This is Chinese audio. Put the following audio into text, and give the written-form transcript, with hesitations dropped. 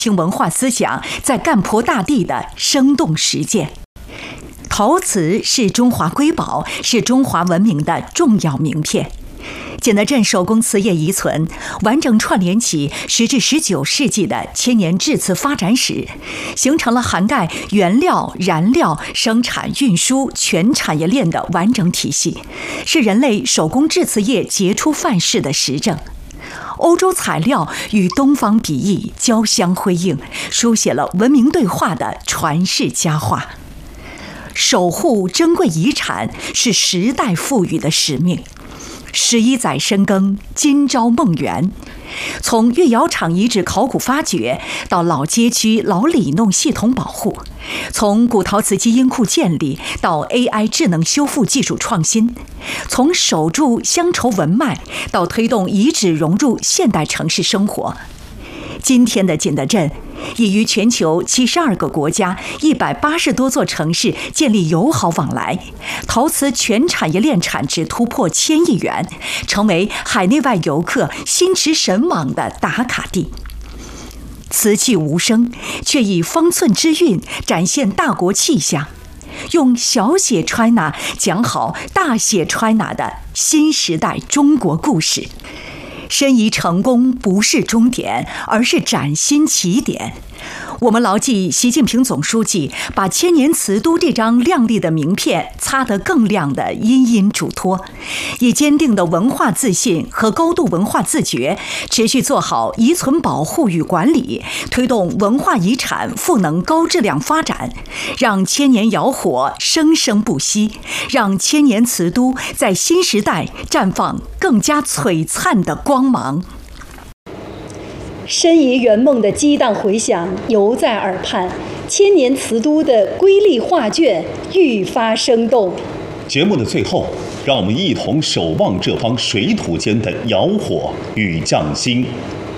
清文化思想在干婆大地的生动实践。陶瓷是中华瑰宝，是中华文明的重要名片。景德镇手工瓷业遗存完整串联起10至19世纪的千年制瓷发展史，形成了涵盖原料、燃料、生产、运输全产业链的完整体系，是人类手工制瓷业杰出范式的实证。欧洲材料与东方笔意交相辉映，书写了文明对话的传世佳话。守护珍贵遗产是时代赋予的使命。11载深耕，今朝梦圆。从越窑厂遗址考古发掘到老街区老里弄系统保护，从古陶瓷基因库建立到 AI 智能修复技术创新，从守住乡愁文脉到推动遗址融入现代城市生活。今天的景德镇已与全球72个国家180多座城市建立友好往来，陶瓷全产业链产值突破1000亿元，成为海内外游客心驰神往的打卡地。瓷器无声，却以方寸之韵展现大国气象，用小写 China 讲好大写 China 的新时代中国故事。申遗成功不是终点，而是崭新起点。我们牢记习近平总书记把千年瓷都这张亮丽的名片擦得更亮的殷殷嘱托，以坚定的文化自信和高度文化自觉，持续做好遗存保护与管理，推动文化遗产赋能高质量发展，让千年窑火生生不息，让千年瓷都在新时代绽放更加璀璨的光芒。 申遗圆梦的激荡回响犹在耳畔，千年瓷都的瑰丽画卷愈发生动。 节目的最后，让我们一同守望这方水土间的窑火与匠心。